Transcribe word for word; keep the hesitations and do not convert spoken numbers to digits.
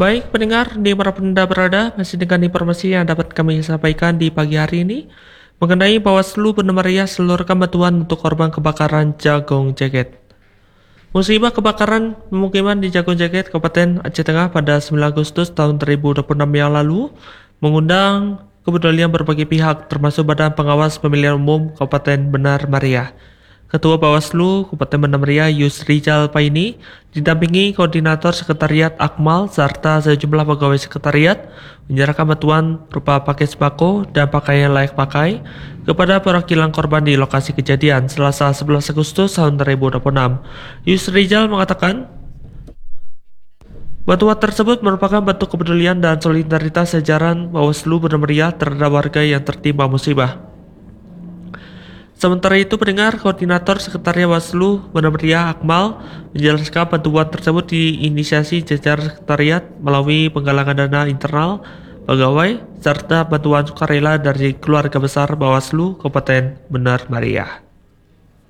Baik pendengar, di mana Anda berada, masih dengan informasi yang dapat kami sampaikan di pagi hari ini mengenai Bawaslu Banda Meriah seluruhkan bantuan untuk korban kebakaran Jagung Jeket. Musibah kebakaran pemukiman di Jagung Jeket, Kabupaten Aceh Tengah pada sembilan Agustus tahun dua ribu dua puluh enam yang lalu mengundang kepedulian berbagai pihak termasuk Badan Pengawas Pemilihan Umum Kabupaten Banda Meriah. Ketua Bawaslu Kabupaten Banda Meriah Yusrijal Paini didampingi Koordinator Sekretariat Akmal serta sejumlah pegawai sekretariat menyerahkan bantuan berupa paket sembako dan pakaian layak pakai kepada perwakilan korban di lokasi kejadian Selasa sebelas Agustus tahun dua ribu dua puluh enam. Yusrijal mengatakan bantuan tersebut merupakan bentuk kepedulian dan solidaritas jajaran Bawaslu Banda Meriah terhadap warga yang tertimpa musibah. Sementara itu, pendengar, Koordinator Sekretariat Bawaslu Banda Meriah Akmal menjelaskan bantuan tersebut diinisiasi jajaran sekretariat melalui penggalangan dana internal pegawai serta bantuan sukarela dari keluarga besar Bawaslu Kabupaten Banda Meriah.